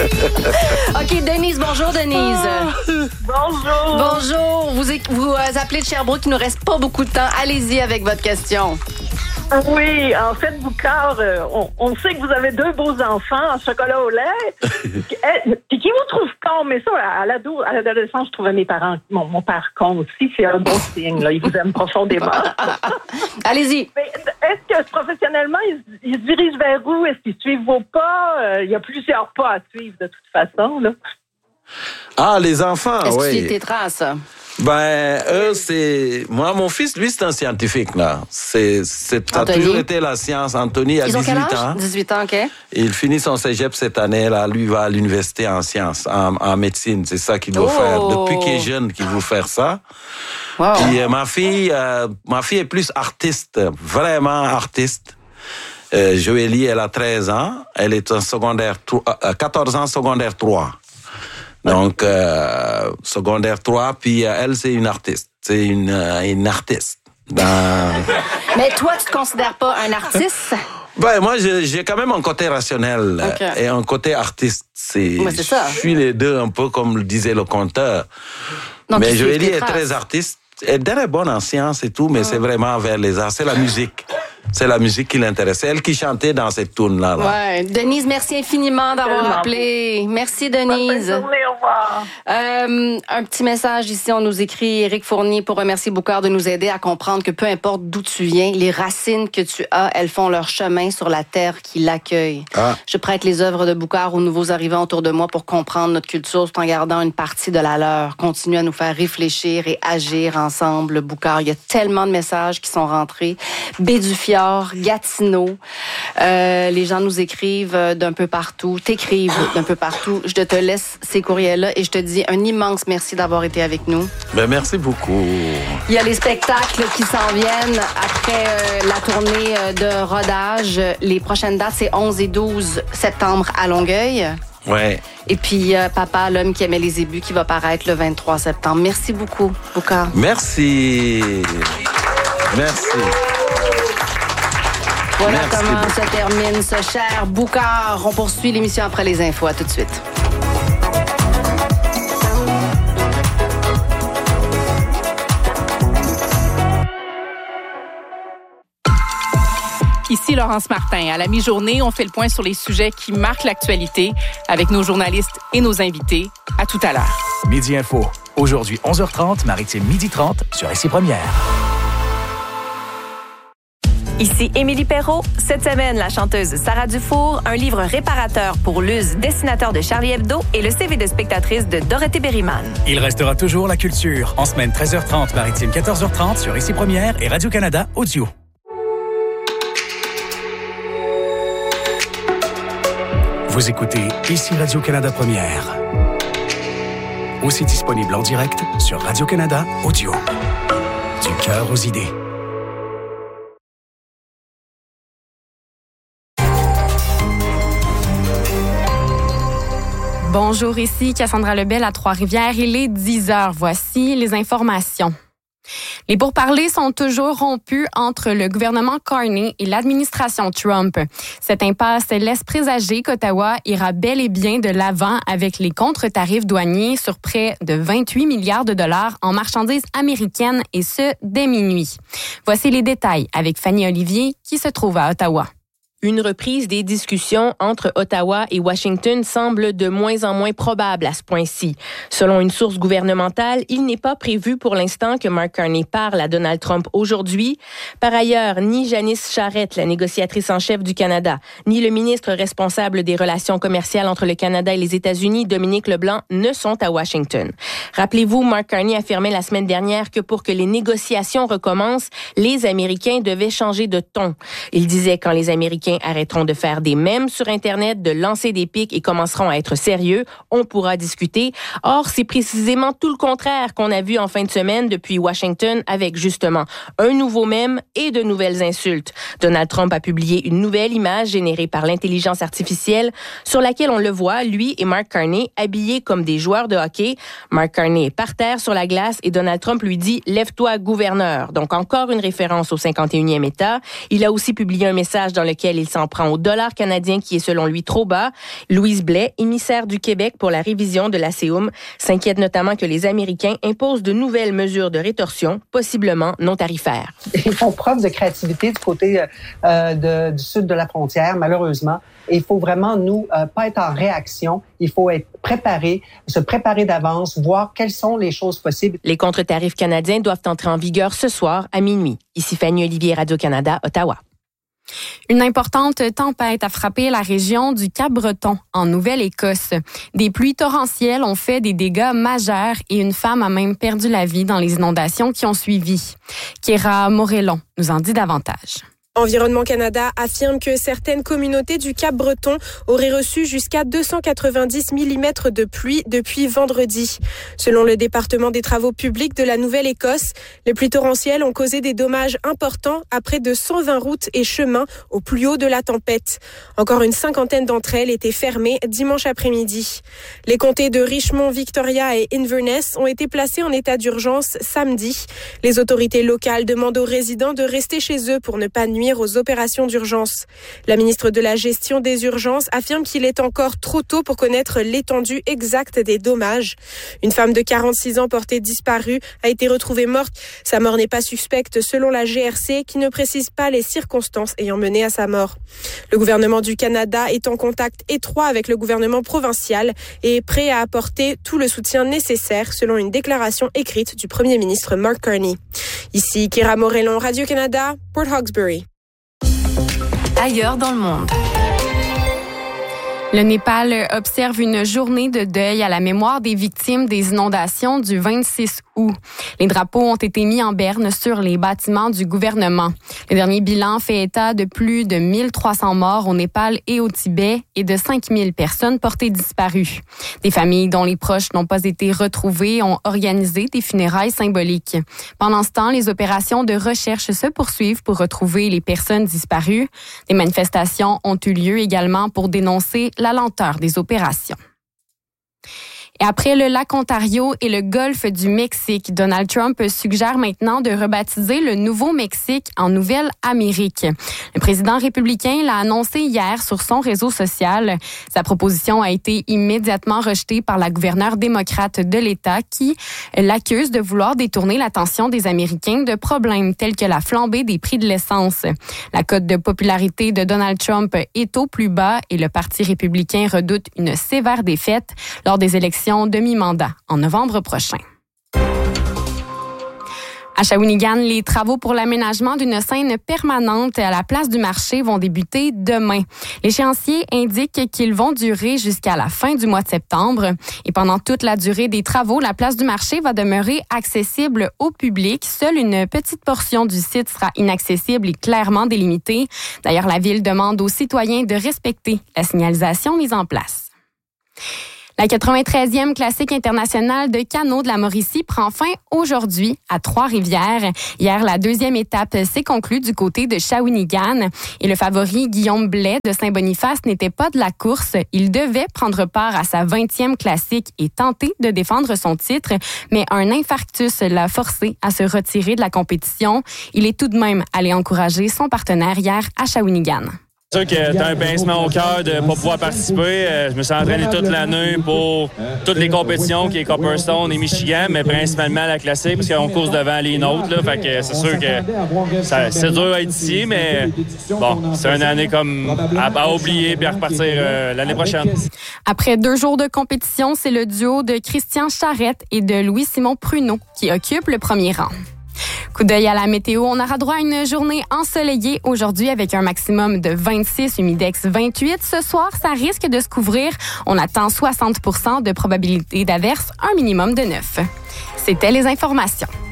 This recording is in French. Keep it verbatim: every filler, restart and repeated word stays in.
OK, Denise, bonjour, Denise. Bonjour. Bonjour. Vous, vous appelez de Sherbrooke, il nous reste pas beaucoup de temps. Allez-y avec votre question. Oui, en fait, Boucard, euh, on, on sait que vous avez deux beaux enfants en chocolat au lait. Puis qui vous trouve con, mais ça, à l'ado, à l'adolescence, je trouvais mes parents, mon, mon père con aussi, c'est un bon signe, là. Ils vous aiment profondément. Allez-y. Mais est-ce que professionnellement, ils, ils se dirigent vers où? Est-ce qu'ils suivent vos pas? Euh, il y a plusieurs pas à suivre de toute façon, là. Ah, les enfants, Est-ce oui. que tu tes traces? Ben, eux, c'est... Moi, mon fils, lui, c'est un scientifique, là. C'est, c'est... Ça a Anthony? toujours été la science. Anthony a Ils ont dix-huit quel âge? ans. dix-huit ans, OK. Il finit son cégep cette année, là. Lui, il va à l'université en sciences, en, en médecine. C'est ça qu'il veut Oh! faire. Depuis qu'il est jeune, qu'il veut faire ça. Wow. Puis euh, ma fille, euh, ma fille est plus artiste, vraiment artiste. Euh, Joélie, elle a treize ans. Elle est en secondaire, euh, quatorze ans, secondaire trois. Donc, euh, secondaire trois, puis euh, elle, c'est une artiste. C'est une, euh, une artiste. Dans... Mais toi, tu te considères pas un artiste? Ben, moi, j'ai, j'ai quand même un côté rationnel Okay. et un côté artiste. C'est, Ouais, c'est ça. Je suis les deux, un peu comme le disait le conteur. Donc, mais tu suis Joélie tes est traces. très artiste. Elle est très bonne en sciences et tout, mais c'est vraiment vers les arts. C'est la musique. C'est la musique qui l'intéresse. C'est elle qui chantait dans cette tourne-là. Là. Ouais. Denise, merci infiniment d'avoir Tellement. appelé. Merci, Bonne Denise. journée, au revoir. Euh, un petit message ici, on nous écrit Éric Fournier pour remercier Boucard de nous aider à comprendre que peu importe d'où tu viens, les racines que tu as, elles font leur chemin sur la terre qui l'accueille. Ah. Je prête les œuvres de Boucard aux nouveaux arrivants autour de moi pour comprendre notre culture tout en gardant une partie de la leur. Continue à nous faire réfléchir et agir ensemble, Boucard. Il y a tellement de messages qui sont rentrés. Bédufior, Gatineau, euh, les gens nous écrivent d'un peu partout, t'écrivent d'un peu partout. Je te laisse ces courriels-là et je te dis un immense merci d'avoir été avec nous. Ben, merci beaucoup. Il y a les spectacles qui s'en viennent après euh, la tournée euh, de rodage. Les prochaines dates, c'est onze et douze septembre à Longueuil. Ouais. Et puis, euh, Papa, l'homme qui aimait les ébus, qui va paraître le vingt-trois septembre. Merci beaucoup, Boucard. Merci. Merci. Voilà Merci comment beaucoup. se termine ce cher Boucard. On poursuit l'émission après les infos. À tout de suite. Ici Laurence Martin. À la mi-journée, on fait le point sur les sujets qui marquent l'actualité avec nos journalistes et nos invités. À tout à l'heure. Midi Info. Aujourd'hui, onze heures trente, Maritime midi trente sur Ici Première. Ici Émilie Perrault. Cette semaine, la chanteuse Sarah Dufour, un livre réparateur pour Luz, dessinateur de Charlie Hebdo et le C V de spectatrice de Dorothée Berryman. Il restera toujours la culture. En semaine, treize heures trente, Maritime quatorze heures trente sur Ici Première et Radio-Canada Audio. Vous écoutez Ici Radio-Canada Première. Aussi disponible en direct sur Radio-Canada Audio. Du cœur aux idées. Bonjour, ici Cassandra Lebel à Trois-Rivières. Il est dix heures. Voici les informations. Les pourparlers sont toujours rompus entre le gouvernement Carney et l'administration Trump. Cette impasse laisse présager qu'Ottawa ira bel et bien de l'avant avec les contre-tarifs douaniers sur près de vingt-huit milliards de dollars en marchandises américaines, et ce, dès minuit. Voici les détails avec Fanny Olivier qui se trouve à Ottawa. Une reprise des discussions entre Ottawa et Washington semble de moins en moins probable à ce point-ci. Selon une source gouvernementale, il n'est pas prévu pour l'instant que Mark Carney parle à Donald Trump aujourd'hui. Par ailleurs, ni Janice Charette, la négociatrice en chef du Canada, ni le ministre responsable des relations commerciales entre le Canada et les États-Unis, Dominique Leblanc, ne sont à Washington. Rappelez-vous, Mark Carney affirmait la semaine dernière que pour que les négociations recommencent, les Américains devaient changer de ton. Il disait quand les Américains arrêteront de faire des mèmes sur Internet, de lancer des pics et commenceront à être sérieux, on pourra discuter. Or, c'est précisément tout le contraire qu'on a vu en fin de semaine depuis Washington avec justement un nouveau mème et de nouvelles insultes. Donald Trump a publié une nouvelle image générée par l'intelligence artificielle sur laquelle on le voit, lui et Mark Carney, habillés comme des joueurs de hockey. Mark Carney est par terre sur la glace et Donald Trump lui dit « Lève-toi, gouverneur ». Donc encore une référence au cinquante et unième État. Il a aussi publié un message dans lequel laquelle il s'en prend au dollar canadien qui est selon lui trop bas. Louise Blais, émissaire du Québec pour la révision de la C E U M, s'inquiète notamment que les Américains imposent de nouvelles mesures de rétorsion, possiblement non tarifaires. Ils font preuve de créativité du côté euh, de, du sud de la frontière, malheureusement. Et il faut vraiment, nous, euh, pas être en réaction. Il faut être préparé, se préparer d'avance, voir quelles sont les choses possibles. Les contre-tarifs canadiens doivent entrer en vigueur ce soir à minuit. Ici Fanny Olivier, Radio-Canada, Ottawa. Une importante tempête a frappé la région du Cap-Breton, en Nouvelle-Écosse. Des pluies torrentielles ont fait des dégâts majeurs et une femme a même perdu la vie dans les inondations qui ont suivi. Kéra Morellon nous en dit davantage. Environnement Canada affirme que certaines communautés du Cap-Breton auraient reçu jusqu'à deux cent quatre-vingt-dix millimètres de pluie depuis vendredi. Selon le département des travaux publics de la Nouvelle-Écosse, les pluies torrentielles ont causé des dommages importants à près de cent vingt routes et chemins au plus haut de la tempête. Encore une cinquantaine d'entre elles étaient fermées dimanche après-midi. Les comtés de Richmond, Victoria et Inverness ont été placés en état d'urgence samedi. Les autorités locales demandent aux résidents de rester chez eux pour ne pas nuire aux opérations d'urgence. La ministre de la Gestion des urgences affirme qu'il est encore trop tôt pour connaître l'étendue exacte des dommages. Une femme de quarante-six ans portée disparue a été retrouvée morte. Sa mort n'est pas suspecte selon la G R C qui ne précise pas les circonstances ayant mené à sa mort. Le gouvernement du Canada est en contact étroit avec le gouvernement provincial et est prêt à apporter tout le soutien nécessaire selon une déclaration écrite du premier ministre Mark Carney. Ici Kéra Morellon, Radio-Canada, Port Hawkesbury. Ailleurs dans le monde. Le Népal observe une journée de deuil à la mémoire des victimes des inondations du vingt-six août. Les drapeaux ont été mis en berne sur les bâtiments du gouvernement. Le dernier bilan fait état de plus de mille trois cents morts au Népal et au Tibet et de cinq mille personnes portées disparues. Des familles dont les proches n'ont pas été retrouvés ont organisé des funérailles symboliques. Pendant ce temps, les opérations de recherche se poursuivent pour retrouver les personnes disparues. Des manifestations ont eu lieu également pour dénoncer la lenteur des opérations. Et après le lac Ontario et le golfe du Mexique, Donald Trump suggère maintenant de rebaptiser le Nouveau-Mexique en Nouvelle-Amérique. Le président républicain l'a annoncé hier sur son réseau social. Sa proposition a été immédiatement rejetée par la gouverneure démocrate de l'État qui l'accuse de vouloir détourner l'attention des Américains de problèmes tels que la flambée des prix de l'essence. La cote de popularité de Donald Trump est au plus bas et le Parti républicain redoute une sévère défaite lors des élections demi-mandat en novembre prochain. À Shawinigan, les travaux pour l'aménagement d'une scène permanente à la place du marché vont débuter demain. L'échéancier indique qu'ils vont durer jusqu'à la fin du mois de septembre. Et pendant toute la durée des travaux, la place du marché va demeurer accessible au public. Seule une petite portion du site sera inaccessible et clairement délimitée. D'ailleurs, la ville demande aux citoyens de respecter la signalisation mise en place. La quatre-vingt-treizième classique internationale de canot de la Mauricie prend fin aujourd'hui à Trois-Rivières. Hier, la deuxième étape s'est conclue du côté de Shawinigan et le favori Guillaume Blais de Saint-Boniface n'était pas de la course. Il devait prendre part à sa vingtième classique et tenter de défendre son titre, mais un infarctus l'a forcé à se retirer de la compétition. Il est tout de même allé encourager son partenaire hier à Shawinigan. C'est sûr que t'as un pincement au cœur de ne pas pouvoir participer. Je me suis entraîné toute l'année pour toutes les compétitions qui est Copperstone et Michigan, mais principalement la classique, parce qu'on course devant les nôtres. Là, fait que c'est sûr que ça, c'est dur à être ici, mais bon, c'est une année comme à, à oublier puis à repartir euh, l'année prochaine. Après deux jours de compétition, c'est le duo de Christian Charette et de Louis-Simon Pruneau qui occupe le premier rang. Coup d'œil à la météo, on aura droit à une journée ensoleillée aujourd'hui avec un maximum de vingt-six, humidex vingt-huit. Ce soir, ça risque de se couvrir. On attend soixante pour cent de probabilité d'averse, un minimum de neuf. C'était les informations.